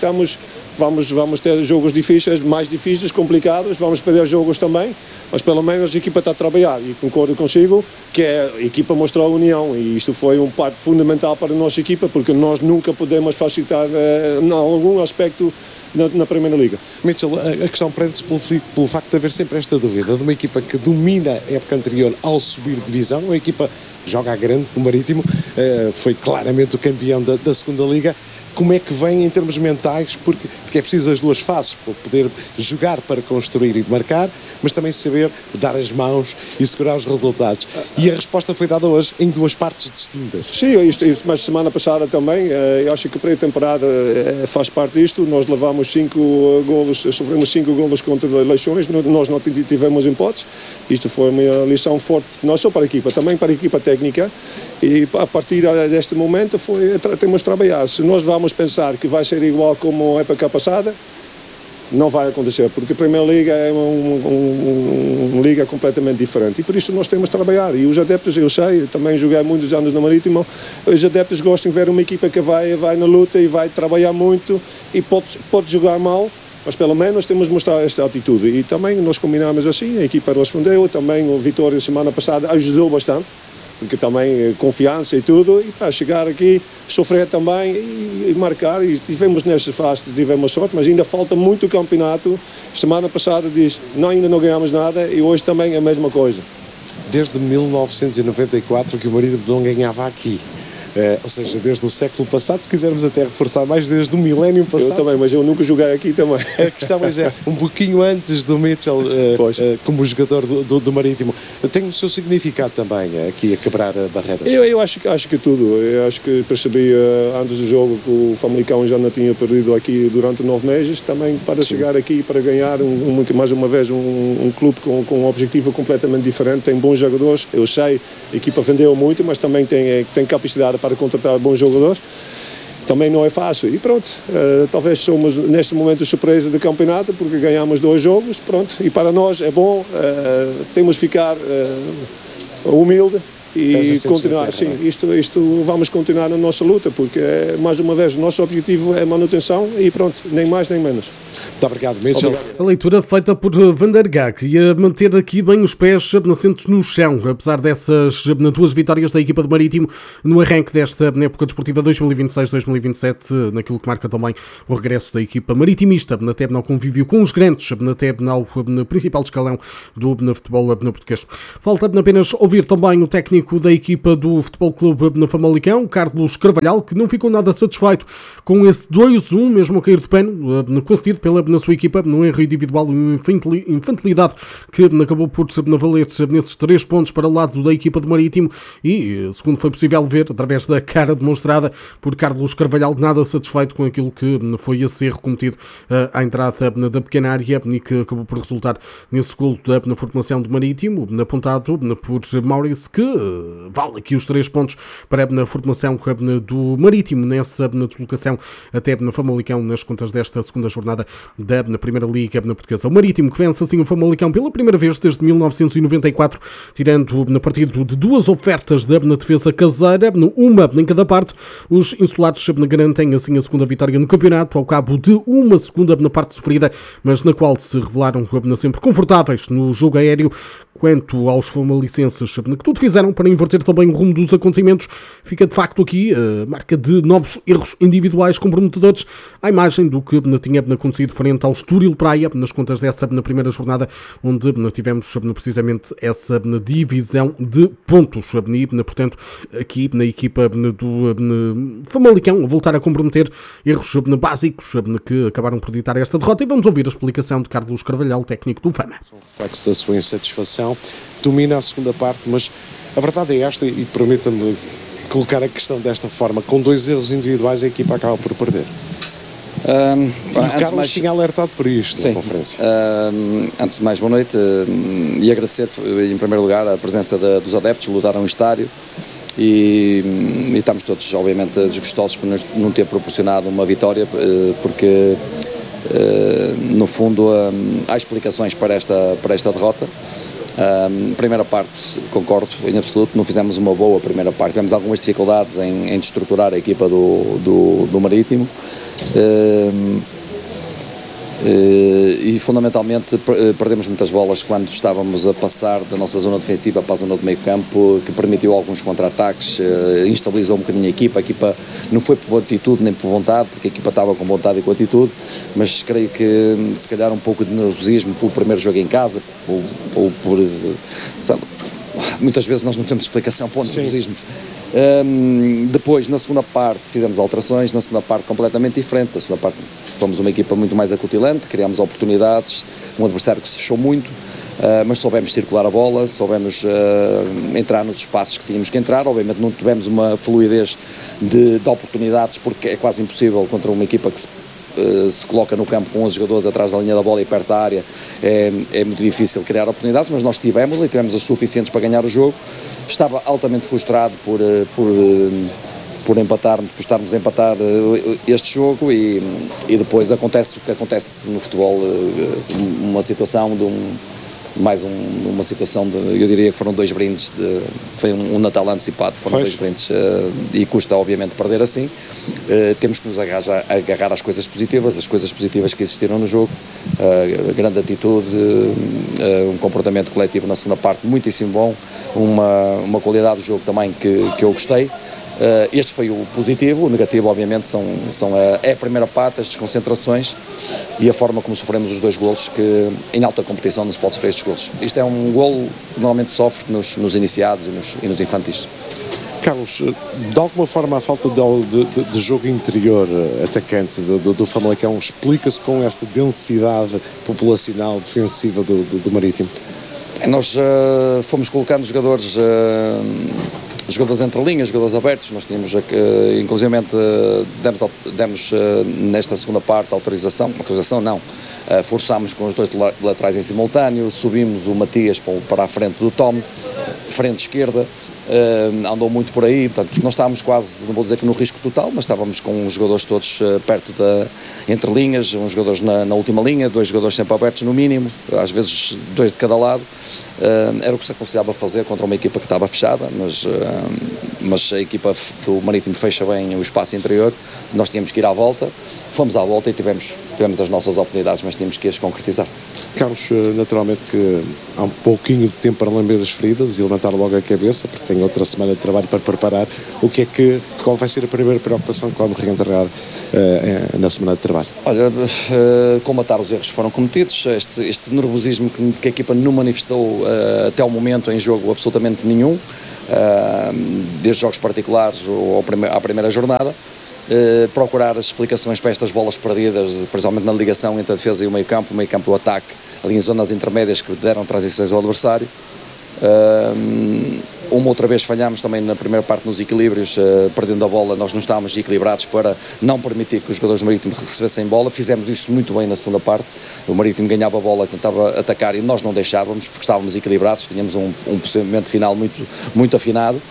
Speaker 7: vamos ter jogos difíceis, mais difíceis, complicados, vamos perder jogos também, mas pelo menos a equipa está a trabalhar, e concordo consigo que a equipa mostrou a união, e isto foi um parte fundamental para a nossa equipa, porque nós nunca podemos facilitar em algum aspecto na Primeira Liga.
Speaker 5: Mitchell, a questão prende-se pelo facto de haver sempre esta dúvida de uma equipa que domina a época anterior ao subir de divisão, uma equipa que joga à grande, o Marítimo, foi claramente o campeão da segunda Liga. Como é que vem em termos mentais, porque é preciso as duas fases, para poder jogar para construir e marcar, mas também saber dar as mãos e segurar os resultados. E a resposta foi dada hoje em duas partes distintas.
Speaker 7: Sim, mas semana passada também, eu acho que a pré-temporada faz parte disto. Nós levamos 5 golos, sofremos 5 golos contra Leixões, nós não tivemos hipóteses. Isto foi uma lição forte, não só para a equipa, também para a equipa técnica, e a partir deste momento temos de trabalhar. Se nós vamos pensar que vai ser igual como a época passada, não vai acontecer, porque a Primeira Liga é uma liga completamente diferente, e por isso nós temos de trabalhar. E os adeptos, eu sei, também joguei muitos anos no Marítimo, os adeptos gostam de ver uma equipa que vai na luta e vai trabalhar muito, e pode jogar mal, mas pelo menos temos de mostrar esta atitude. E também nós combinamos assim, a equipa respondeu, também o Vitória semana passada ajudou bastante, porque também confiança e tudo, e para chegar aqui, sofrer também e marcar, e tivemos nesta fase, tivemos sorte, mas ainda falta muito o campeonato. Semana passada ainda não ganhamos nada, e hoje também é a mesma coisa.
Speaker 5: Desde 1994 que o Marítimo não ganhava aqui. Ou seja, desde o século passado, se quisermos até reforçar mais, desde o milénio passado.
Speaker 7: Eu também, mas eu nunca joguei aqui também.
Speaker 5: A questão é um pouquinho antes do Mitchell como jogador do Marítimo. Tem o seu significado também aqui a quebrar barreiras?
Speaker 7: Eu acho que tudo. Eu acho que percebi antes do jogo que o Famalicão já não tinha perdido aqui durante 9 meses, também para chegar aqui para ganhar mais uma vez um clube com um objetivo completamente diferente. Tem bons jogadores, eu sei, a equipa vendeu muito, mas também tem capacidade para contratar bons jogadores. Também não é fácil, e pronto, talvez somos neste momento surpresa do campeonato, porque ganhamos 2 jogos, pronto, e para nós é bom, temos de ficar humilde, e continuar, sim, isto vamos continuar na nossa luta, porque mais uma vez o nosso objetivo é manutenção e pronto, nem mais nem menos.
Speaker 5: Muito obrigado, Mitchell.
Speaker 4: A leitura feita por Van der Gaag e a manter aqui bem os pés assentes no chão, apesar dessas duas vitórias da equipa do Marítimo no arranque desta época desportiva 2026-2027, naquilo que marca também o regresso da equipa maritimista até ao convívio com os grandes, até ao principal escalão do futebol português. Falta apenas ouvir também o técnico da equipa do Futebol Clube na Famalicão, Carlos Carvalhal, que não ficou nada satisfeito com esse 2-1, mesmo a cair de pano, concedido na sua equipa, no erro individual e infantilidade que acabou por valer nesses 3 pontos para o lado da equipa do Marítimo e, segundo foi possível ver, através da cara demonstrada por Carlos Carvalhal, nada satisfeito com aquilo que foi esse erro cometido à entrada da pequena área e que acabou por resultar nesse golo na formação do Marítimo, apontado por Maurice, que vale aqui os 3 pontos para a formação do Marítimo nessa deslocação até na Famalicão nas contas desta segunda jornada da Primeira Liga Portuguesa. O Marítimo que vence assim o Famalicão pela primeira vez desde 1994, tirando na partido de 2 ofertas da defesa caseira, uma em cada parte. Os insulados garantem assim a segunda vitória no campeonato, ao cabo de uma segunda na parte sofrida, mas na qual se revelaram sempre confortáveis no jogo aéreo. Quanto aos famalicenses, que tudo fizeram para inverter também o rumo dos acontecimentos, fica de facto aqui a marca de novos erros individuais comprometedores à imagem do que tinha acontecido frente ao Estoril Praia, nas contas dessa na primeira jornada, onde tivemos precisamente essa divisão de pontos. E, portanto, aqui na equipa do Famalicão, a voltar a comprometer erros básicos que acabaram por ditar esta derrota. E vamos ouvir a explicação de Carlos Carvalhal, técnico do Fama.
Speaker 5: Reflexo da sua insatisfação, domina a segunda parte, mas a verdade é esta, e permita-me colocar a questão desta forma: com 2 erros individuais a equipa acaba por perder. E o Carlos tinha alertado por isto na conferência.
Speaker 8: Antes de mais, boa noite e agradecer em primeiro lugar a presença dos adeptos, lutaram no estádio e estamos todos obviamente desgostosos por não ter proporcionado uma vitória, porque no fundo há explicações para esta derrota. Primeira parte, concordo em absoluto, não fizemos uma boa primeira parte, tivemos algumas dificuldades em destruturar a equipa do Marítimo e fundamentalmente perdemos muitas bolas quando estávamos a passar da nossa zona defensiva para a zona do meio campo, que permitiu alguns contra-ataques, instabilizou um bocadinho a equipa não foi por atitude nem por vontade, porque a equipa estava com vontade e com atitude, mas creio que se calhar um pouco de nervosismo pelo primeiro jogo em casa, ou por sabe, muitas vezes nós não temos explicação para o nervosismo. Depois, na segunda parte, fizemos alterações, na segunda parte completamente diferente. Na segunda parte fomos uma equipa muito mais acutilante, criámos oportunidades, um adversário que se fechou muito, mas soubemos circular a bola, soubemos entrar nos espaços que tínhamos que entrar. Obviamente não tivemos uma fluidez de oportunidades, porque é quase impossível contra uma equipa que se coloca no campo com 11 jogadores atrás da linha da bola e perto da área, é muito difícil criar oportunidades, mas nós tivemos as suficientes para ganhar o jogo. Estava altamente frustrado por empatarmos, por estarmos a empatar este jogo e depois acontece o que acontece no futebol, uma situação uma situação eu diria que foram 2 brindes, foi um Natal antecipado, foram 2 brindes e custa obviamente perder assim. Temos que nos agarrar às coisas positivas, as coisas positivas que existiram no jogo, grande atitude, um comportamento coletivo na segunda parte muitíssimo bom, uma qualidade do jogo também que eu gostei. Este foi o positivo, o negativo obviamente é a primeira parte, as desconcentrações e a forma como sofremos os 2 golos, que em alta competição não se pode sofrer estes golos. Isto é um golo que normalmente sofre nos iniciados e nos infantis.
Speaker 5: Carlos, de alguma forma a falta de jogo interior atacante do Famalicão explica-se com essa densidade populacional defensiva do Marítimo?
Speaker 8: Nós fomos colocando jogadores entre linhas, jogadores abertos. Nós tínhamos, inclusivamente, demos nesta segunda parte autorização não, forçámos com os 2 laterais em simultâneo, subimos o Matias para a frente do Tom, frente esquerda, andou muito por aí, portanto não estávamos quase, não vou dizer que no risco total, mas estávamos com os jogadores todos perto entre linhas, uns jogadores na última linha, 2 jogadores sempre abertos no mínimo, às vezes 2 de cada lado. Era o que se aconselhava fazer contra uma equipa que estava fechada, mas a equipa do Marítimo fecha bem o espaço interior, nós tínhamos que ir à volta, fomos à volta e tivemos as nossas oportunidades, mas tínhamos que as concretizar.
Speaker 5: Carlos, naturalmente que há um pouquinho de tempo para lembrar as feridas e levantar logo a cabeça, porque tem outra semana de trabalho para preparar. Qual vai ser a primeira preocupação quando reentrar na semana de trabalho?
Speaker 8: Olha, comatar os erros que foram cometidos, este nervosismo que a equipa não manifestou até ao momento em jogo absolutamente nenhum, desde jogos particulares ou à primeira jornada. Procurar as explicações para estas bolas perdidas, principalmente na ligação entre a defesa e o meio-campo do ataque, ali em zonas intermédias que deram transições ao adversário. Uma outra vez falhámos também na primeira parte nos equilíbrios, perdendo a bola, nós não estávamos equilibrados para não permitir que os jogadores do Marítimo recebessem bola. Fizemos isso muito bem na segunda parte, o Marítimo ganhava a bola, tentava atacar e nós não deixávamos porque estávamos equilibrados, tínhamos um posicionamento final muito afinado.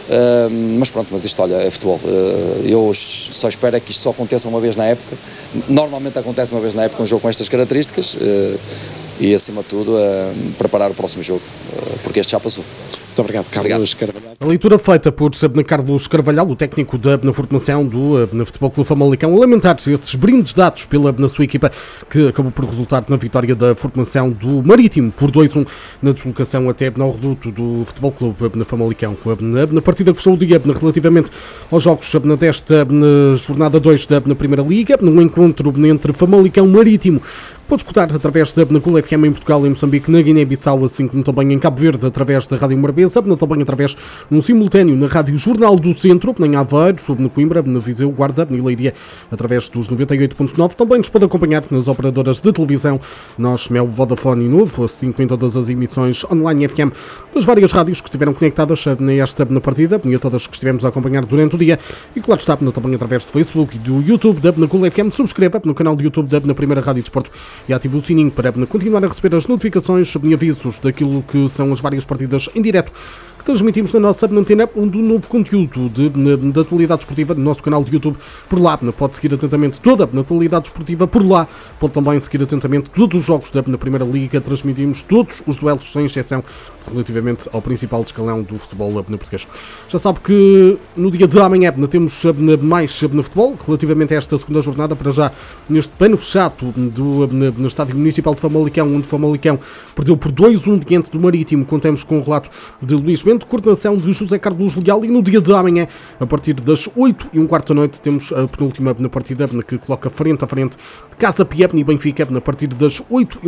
Speaker 8: Mas isto, olha, é futebol. Eu só espero que isto só aconteça uma vez na época. Normalmente acontece uma vez na época um jogo com estas características e, acima de tudo, preparar o próximo jogo, porque este já passou.
Speaker 5: Muito obrigado, Carlos Carvalhal.
Speaker 4: A leitura feita por Carlos Carvalhal, o técnico na formação do Futebol Clube Famalicão, a lamentar-se estes brindes dados na sua equipa, que acabou por resultar na vitória da formação do Marítimo por 2-1 na deslocação até ao reduto do Futebol Clube Famalicão. Na partida que fechou o dia relativamente aos jogos desta jornada 2 da Primeira Liga, num encontro entre Famalicão e Marítimo. Pode escutar através da Cool FM em Portugal, em Moçambique, na Guiné-Bissau, assim como também em Cabo Verde, através da Rádio Morabeza, também através de um simultâneo na Rádio Jornal do Centro, em Aveiro, na Coimbra, na Viseu, Guarda, na Leiria, através dos 98.9. Também nos pode acompanhar nas operadoras de televisão, nós, Mel, Vodafone e Novo, assim como em todas as emissões online FM das várias rádios que estiveram conectadas na partida, e a todas que estivemos a acompanhar durante o dia. E claro está, também através do Facebook e do YouTube da Cool FM. Subscreva no canal do YouTube da Primeira Rádio de Desporto e ative o sininho para continuar a receber as notificações e avisos daquilo que são as várias partidas em direto que transmitimos na nossa antena, do novo conteúdo de atualidade esportiva no nosso canal de YouTube. Por lá pode seguir atentamente toda a atualidade esportiva, por lá pode também seguir atentamente todos os jogos da Primeira Liga. Transmitimos todos os duelos, sem exceção, relativamente ao principal escalão do futebol português. Já sabe que no dia de amanhã temos mais futebol, relativamente a esta segunda jornada, para já neste pano fechado no Estádio Municipal de Famalicão, onde Famalicão perdeu por 2-1 diante do Marítimo. Contamos com o relato de Luís Bento, coordenação de José Carlos Leal, e no dia de amanhã, a partir das 8h15 da noite, temos a penúltima na partida que coloca frente a frente de Casa Pia e Benfica, a partir das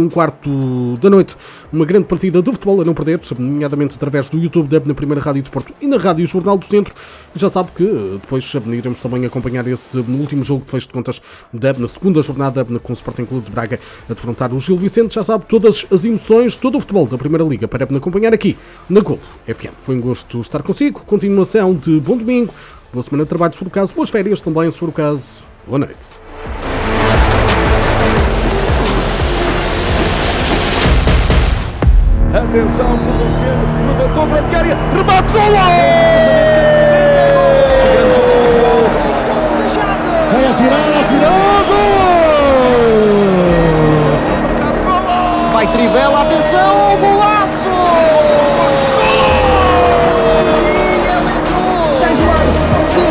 Speaker 4: 8h15 da noite. Uma grande partida de futebol a não perder, nomeadamente através do YouTube da Primeira Rádio de Desporto e na Rádio Jornal do Centro. E já sabe que depois iremos também acompanhar esse último jogo de fecho de contas na segunda jornada, com o Sporting Clube de Braga a defrontar o Gil Vicente. Já sabe todas as emoções, todo o futebol da Primeira Liga para acompanhar aqui na Gol FM. Foi um gosto estar consigo. Continuação de bom domingo, boa semana de trabalho se for o caso, boas férias também se for o caso. Boa noite.
Speaker 2: Atenção, pelo esquerdo, levantou para a área, remate, gol! Vai atirar, gol!
Speaker 9: Vai Trivela, atenção, golaço!